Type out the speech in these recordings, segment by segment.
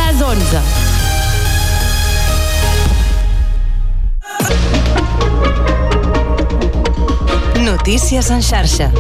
les 11. Notícies en xarxa.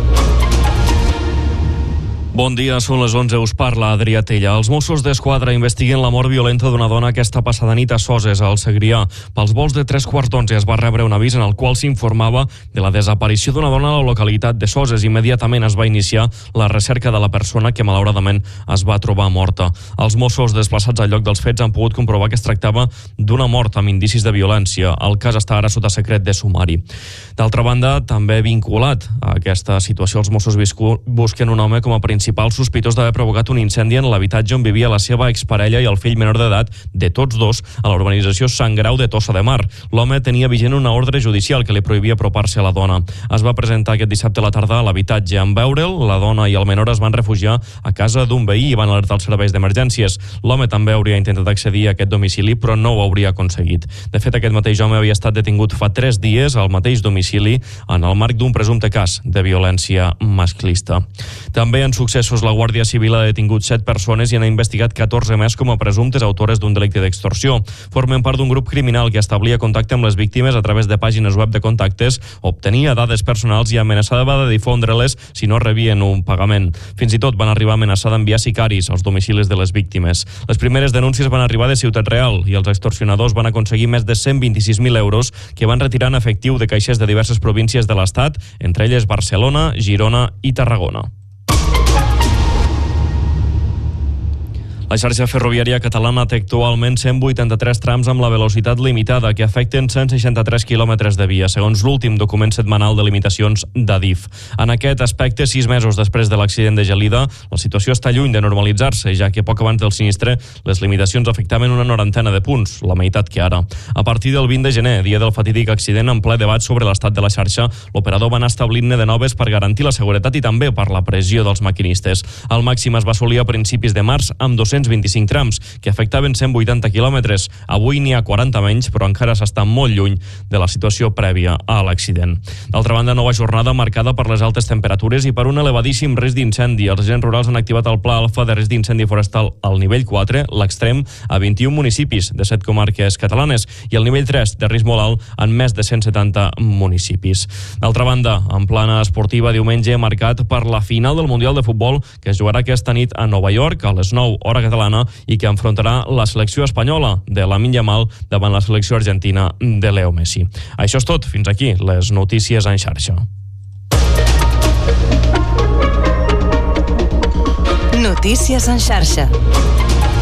Bon dia, són les 11, us parla Adrià Tella. Els Mossos d'Esquadra investiguen la mort violenta d'una dona aquesta passada nit a Soses, al Segrià. Pels volts de 11:15 es va rebre un avís en el qual s'informava de la desaparició d'una dona a la localitat de Soses. Immediatament es va iniciar la recerca de la persona que malauradament es va trobar morta. Els Mossos desplaçats al lloc dels fets han pogut comprovar que es tractava d'una mort amb indicis de violència. El cas està ara sota secret de sumari. D'altra banda, també vinculat a aquesta situació, els Mossos busquen un home com a principal sospitós d'haver provocat un incendi en l'habitatge on vivia la seva exparella i el fill menor d'edat de tots dos a la urbanització Sant Grau de Tossa de Mar. L'home tenia vigent una ordre judicial que li prohibia apropar-se a la dona. Es va presentar aquest dissabte a la tarda a l'habitatge. En veure'l, la dona i el menor es van refugiar a casa d'un veí i van alertar els serveis d'emergències. L'home també hauria intentat accedir a aquest domicili, però no ho hauria aconseguit. De fet, aquest mateix home havia estat detingut fa 3 dies al mateix domicili en el marc d'un presumpte cas de violència masclista. També en successos, la Guàrdia Civil ha detingut 7 persones i n'ha investigat 14 més com a presumptes autores d'un delicte d'extorsió. Formen part d'un grup criminal que establia contacte amb les víctimes a través de pàgines web de contactes, obtenia dades personals i amenaçava de difondre-les si no rebien un pagament. Fins i tot van arribar a amenaçar d'enviar sicaris als domicilis de les víctimes. Les primeres denúncies van arribar de Ciutat Real i els extorsionadors van aconseguir més de 126.000 euros que van retirar en efectiu de caixers de diverses províncies de l'Estat, entre elles Barcelona, Girona i Tarragona. La xarxa ferroviària catalana té actualment 183 trams amb la velocitat limitada que afecten 163 quilòmetres de via, segons l'últim document setmanal de limitacions d'Adif. En aquest aspecte, 6 mesos després de l'accident de Gelida, la situació està lluny de normalitzar-se, ja que poc abans del sinistre les limitacions afectaven una 90 de punts, la meitat que ara. A partir del 20 de gener, dia del fatídic accident, en ple debat sobre l'estat de la xarxa, l'operador va anar establint-ne de noves per garantir la seguretat i també per la pressió dels maquinistes. El màxim es va assolir a principis de març amb 225 trams, que afectaven 180 quilòmetres. Avui n'hi ha 40 menys, però encara s'està molt lluny de la situació prèvia a l'accident. D'altra banda, nova jornada marcada per les altes temperatures i per un elevadíssim risc d'incendi. Els agents rurals han activat el Pla Alfa de risc d'incendi forestal al nivell 4, l'extrem, a 21 municipis de 7 comarques catalanes, i el nivell 3 de risc molt alt en més de 170 municipis. D'altra banda, en plana esportiva, diumenge marcat per la final del Mundial de Futbol que es jugarà aquesta nit a Nova York a les 9 hora catalana i que enfrontarà la selecció espanyola de Lamine Yamal davant la selecció argentina de Leo Messi. Això és tot. Fins aquí les notícies en xarxa. Notícies en xarxa.